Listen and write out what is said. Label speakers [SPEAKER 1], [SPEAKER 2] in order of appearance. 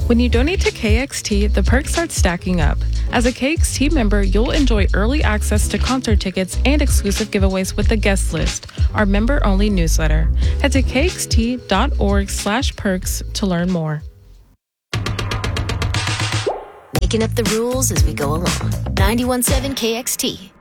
[SPEAKER 1] When you donate to KXT, the perks start stacking up. As a KXT member, you'll enjoy early access to concert tickets and exclusive giveaways with the guest list, our member-only newsletter. Head to kxt.org/perks to learn more.
[SPEAKER 2] Making up the rules as we go along. 91.7 KXT.